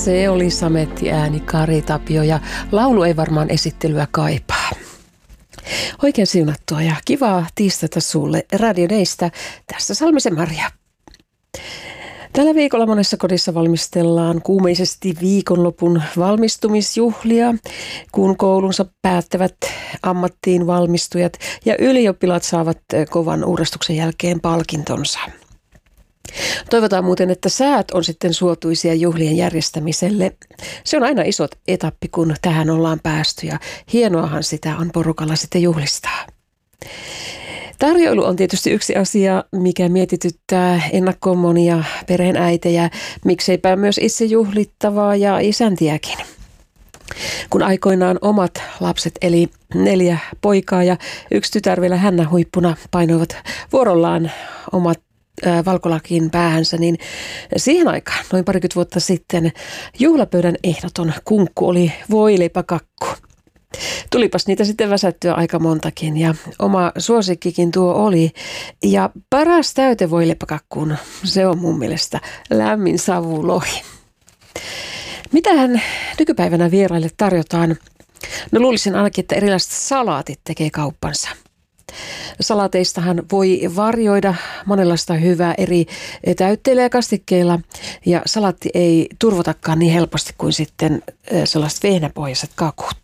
Se oli sametti ääni Kari Tapio ja laulu ei varmaan esittelyä kaipaa. Oikein siunattua ja kivaa tiistaita sulle Radio Daystä. Tässä Salmisen Marja. Tällä viikolla monessa kodissa valmistellaan kuumeisesti viikonlopun valmistumisjuhlia, kun koulunsa päättävät ammattiin valmistujat ja ylioppilaat saavat kovan uurastuksen jälkeen palkintonsa. Toivotaan muuten, että säät on sitten suotuisia juhlien järjestämiselle. Se on aina iso etappi, kun tähän ollaan päästy ja hienoahan sitä on porukalla sitten juhlistaa. Tarjoilu on tietysti yksi asia, mikä mietityttää ennakkoon monia perheenäitejä, mikseipä myös itse juhlittavaa ja isäntiäkin. Kun aikoinaan omat lapset eli 4 poikaa ja 1 tytär vielä hännänhuippuna painoivat vuorollaan omat valkolakin päähänsä, niin siihen aikaan, noin parikymmentä vuotta sitten, juhlapöydän ehdoton kunkku oli voileipäkakku. Tulipas niitä sitten väsättyä aika montakin ja oma suosikkikin tuo oli. Ja paras täyte voileipäkakkuun, se on mun mielestä lämmin savulohi. Mitähän nykypäivänä vieraille tarjotaan? No luulisin ainakin, että erilaiset salaatit tekee kauppansa. Salaateistahan voi varjoida monenlaista hyvää eri täytteillä ja kastikkeilla ja salaatti ei turvotakaan niin helposti kuin sitten sellaiset vehnäpohjaiset kakut.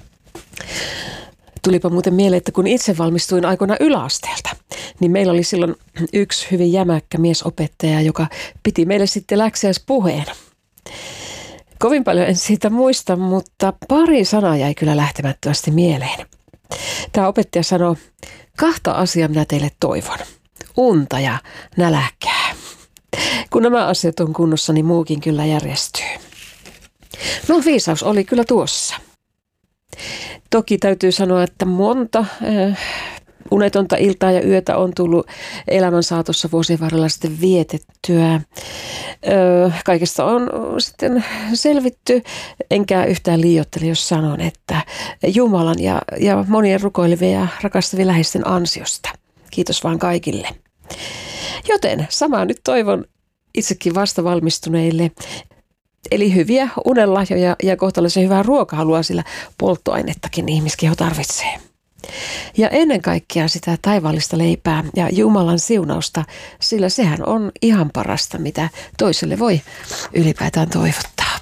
Tulipa muuten mieleen, että kun itse valmistuin aikoina yläasteelta, niin meillä oli silloin yksi hyvin jämäkkä miesopettaja, joka piti meille sitten läksiäispuheen. Kovin paljon en siitä muista, mutta pari sanaa jäi kyllä lähtemättömästi mieleen. Tämä opettaja sanoi, 2 asiaa minä teille toivon. Unta ja näläkää. Kun nämä asiat on kunnossa, niin muukin kyllä järjestyy. No viisaus oli kyllä tuossa. Toki täytyy sanoa, että monta unetonta iltaa ja yötä on tullut elämän saatossa vuosien varrella sitten vietettyä. Kaikesta on sitten selvitty, enkä yhtään liioittele, jos sanon, että Jumalan ja monien rukoilevien ja rakastavien läheisten ansiosta. Kiitos vaan kaikille. Joten samaa nyt toivon itsekin vasta valmistuneille. Eli hyviä unenlahjoja ja kohtalaisen hyvää ruokahalua, sillä polttoainettakin ihmiskeho tarvitsee. Ja ennen kaikkea sitä taivaallista leipää ja Jumalan siunausta, sillä sehän on ihan parasta, mitä toiselle voi ylipäätään toivottaa.